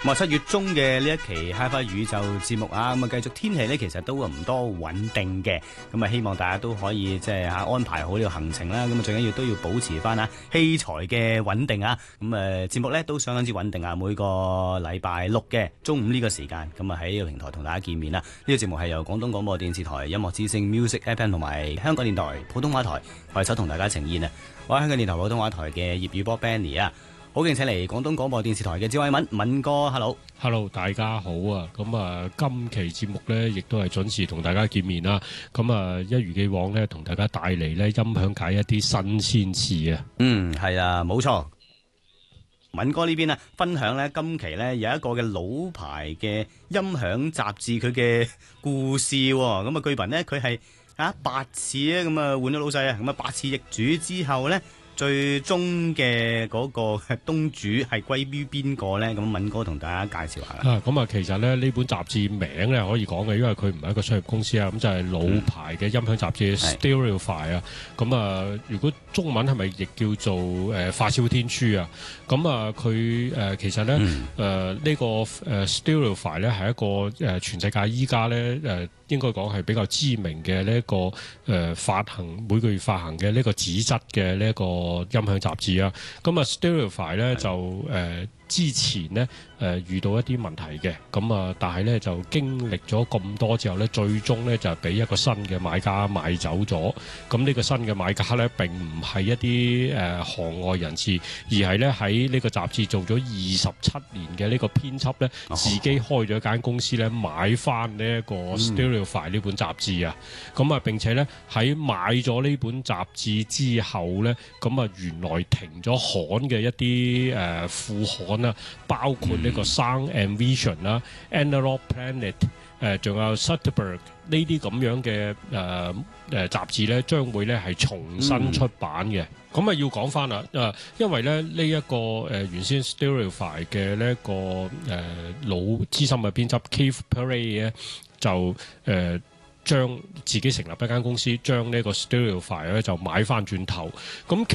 咁啊，7月中嘅呢一期 Hi-Fi 宇宙節目啊，咁啊繼續天氣咧，其實都唔多穩定嘅，咁啊希望大家都可以即係安排好呢個行程啦，咁啊最緊要都要保持翻器材嘅穩定啊，咁節目咧都相當之穩定啊，每個禮拜六嘅中午呢個時間，咁啊喺呢個平台同大家見面啦。呢個節目係由廣東廣播電視台音樂之聲 Music FM 同埋香港電台普通話台攜手同大家呈現啊！我係香港電台普通話台嘅業餘波 Benny 啊！好敬請嚟廣東廣播電視台嘅趙偉敏哥 ，Hello， 大家好啊！咁啊，今期節目呢亦都係準時同大家見面啦。咁啊，一如既往呢，同大家帶嚟呢音響界一啲新鮮事啊。 係啊，冇錯。敏哥呢邊啊，分享呢今期呢有一個嘅老牌嘅音響雜誌佢嘅故事喎。咁啊，據聞呢，佢係8次啊，咁啊換咗老細啊，咁啊8次易主之後呢。最終嘅嗰個東主係歸於邊個呢？咁敏哥同大家介紹下啦。 咁啊，其實咧呢本雜誌名咧可以講嘅，因為佢唔係一個商業公司啊，咁就係老牌嘅音響雜誌 Stereophile 啊。咁啊，如果中文係咪亦叫做發燒天書啊？咁啊，佢其實咧呢個Stereophile 咧係一個全世界依家咧應該講係比較知名嘅呢一個每個月發行嘅呢個紙質嘅呢一個音響雜誌啊。咁啊 Stereophile 咧就之前呢遇到一啲問題嘅，咁啊但係咧就經歷咗咁多之後咧，最終咧就俾一個新嘅買家買走咗。咁呢個新嘅買家咧並唔係一啲行外人士，而係咧喺呢個雜誌做咗27年嘅呢個編輯咧，自己開咗一間公司咧買翻呢一個 Stereophile 呢本雜誌啊。咁啊並且咧喺買咗呢本雜誌之後咧，咁啊原來停咗刊嘅一啲副刊啦，包括呢個 Sound and Vision 啦、Analog Planet， 仲有 Soderbergh 呢啲咁樣嘅雜誌咧，將會咧係重新出版嘅。咁啊要講翻啦，因為咧呢一個原先 Stereophile 嘅呢一個老資深嘅編輯 Keith Perry 咧就將自己成立一間公司，將呢個 Stereophile 咧就買翻轉頭。咁